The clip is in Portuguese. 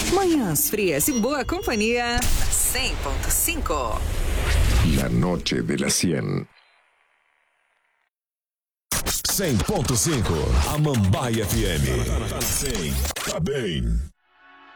Manhãs frias e boa companhia. 100.5. La noche de la 100. 100.5, Amambai FM. Tá bem.